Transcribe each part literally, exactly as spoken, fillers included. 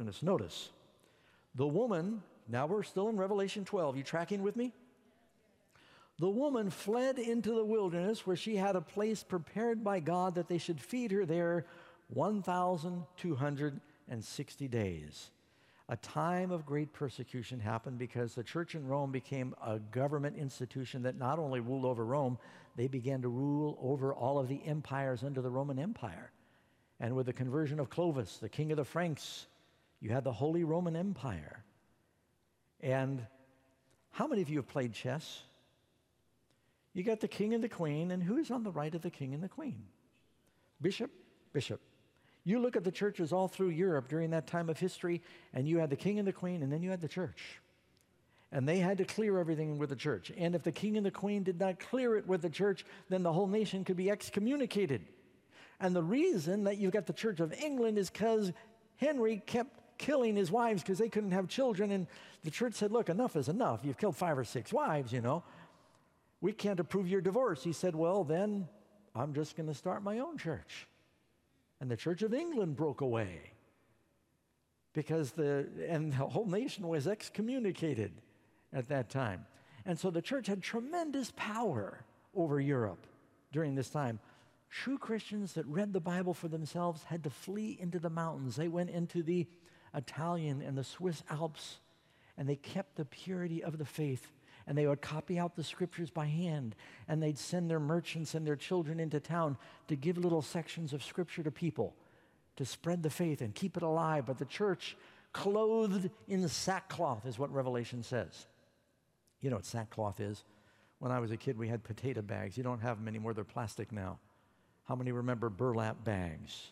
wilderness. Notice, the woman, now we're still in Revelation twelve. You tracking with me? The woman fled into the wilderness where she had a place prepared by God that they should feed her there one thousand two hundred sixty days. A time of great persecution happened because the church in Rome became a government institution that not only ruled over Rome, they began to rule over all of the empires under the Roman Empire. And with the conversion of Clovis, the king of the Franks, you had the Holy Roman Empire. And how many of you have played chess? You got the king and the queen, and who's on the right of the king and the queen? Bishop, bishop. You look at the churches all through Europe during that time of history, and you had the king and the queen, and then you had the church. And they had to clear everything with the church. And if the king and the queen did not clear it with the church, then the whole nation could be excommunicated. And the reason that you've got the Church of England is because Henry kept killing his wives because they couldn't have children, and the church said, look, enough is enough. You've killed five or six wives, you know. We can't approve your divorce. He said, well, then I'm just going to start my own church. And the Church of England broke away because the, and the whole nation was excommunicated at that time. And so the church had tremendous power over Europe during this time. True Christians that read the Bible for themselves had to flee into the mountains. They went into the Italian and the Swiss Alps, and they kept the purity of the faith. And they would copy out the scriptures by hand, and they'd send their merchants and their children into town to give little sections of scripture to people to spread the faith and keep it alive. But the church, clothed in sackcloth, is what Revelation says. You know what sackcloth is? When I was a kid, we had potato bags. You don't have them anymore. They're plastic now. How many remember burlap bags?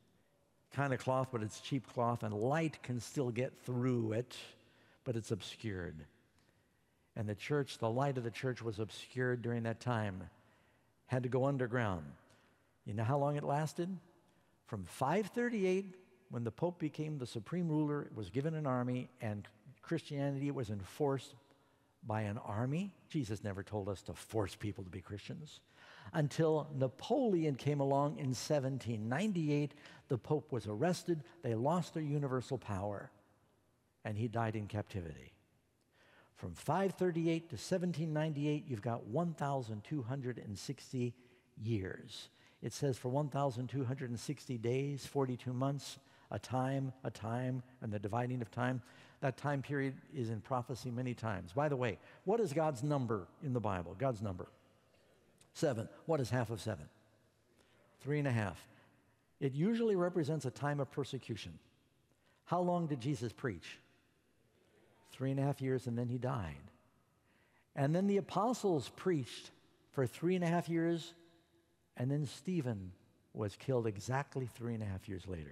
Kind of cloth, but it's cheap cloth, and light can still get through it, but it's obscured. And the church, the light of the church was obscured during that time, had to go underground. You know how long it lasted? From five thirty-eight, when the Pope became the supreme ruler, it was given an army, and Christianity was enforced by an army. Jesus never told us to force people to be Christians. Until Napoleon came along in seventeen ninety-eight, the Pope was arrested, they lost their universal power, and he died in captivity. From five thirty-eight to seventeen ninety-eight, you've got one thousand two hundred sixty years. It says for one thousand two hundred sixty days, forty-two months, a time, a time, and the dividing of time. That time period is in prophecy many times. By the way, what is God's number in the Bible? God's number? Seven. What is half of seven? Three and a half. It usually represents a time of persecution. How long did Jesus preach? Three and a half years, and then he died. And then the apostles preached for three and a half years, and then Stephen was killed exactly three and a half years later.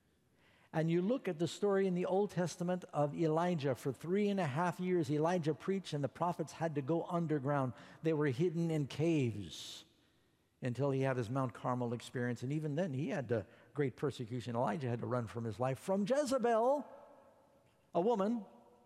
And you look at the story in the Old Testament of Elijah. For three and a half years, Elijah preached, and the prophets had to go underground. They were hidden in caves until he had his Mount Carmel experience. And even then, he had uh, great persecution. Elijah had to run from his life from Jezebel, a woman.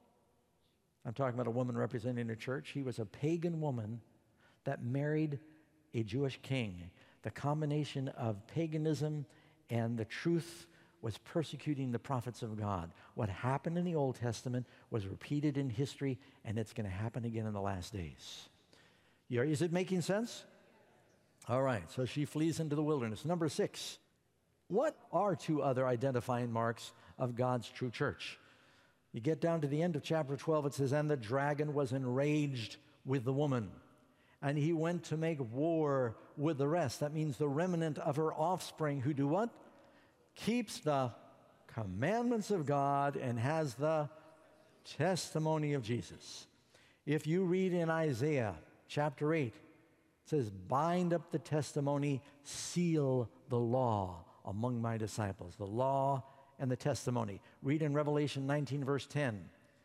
I'm talking about a woman representing the church. He was a pagan woman that married a Jewish king. The combination of paganism and the truth was persecuting the prophets of God. What happened in the Old Testament was repeated in history, and it's going to happen again in the last days. Is it making sense? All right, so she flees into the wilderness. Number six, what are two other identifying marks of God's true church? You get down to the end of chapter twelve, it says, and the dragon was enraged with the woman, and he went to make war with the rest. That means the remnant of her offspring who do what? Keeps the commandments of God and has the testimony of Jesus. If you read in Isaiah chapter eight, it says, bind up the testimony, seal the law among my disciples. The law and the testimony. Read in Revelation nineteen, verse ten.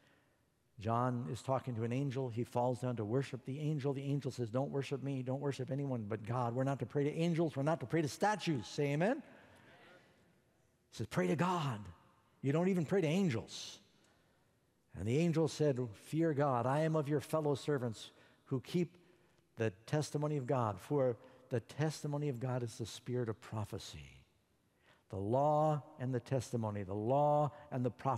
John is talking to an angel. He falls down to worship the angel. The angel says, don't worship me. Don't worship anyone but God. We're not to pray to angels. We're not to pray to statues. Say amen. He says, pray to God. You don't even pray to angels. And the angel said, fear God. I am of your fellow servants who keep the testimony of God. For the testimony of God is the spirit of prophecy. The law and the testimony, the law and the prophecy.